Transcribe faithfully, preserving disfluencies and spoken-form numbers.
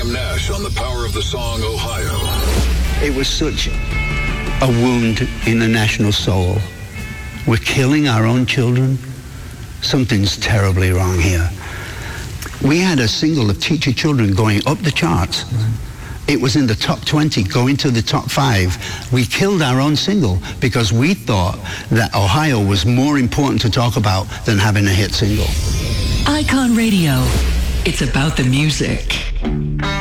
Graham Nash on the power of the song Ohio. It was such a wound in the national soul. We're killing our own children. Something's terribly wrong here. We had a single of Teach Your Children going up the charts. It was in the top twenty, going to the top five. We killed our own single because we thought that Ohio was more important to talk about than having a hit single. Icon Radio. It's about the music.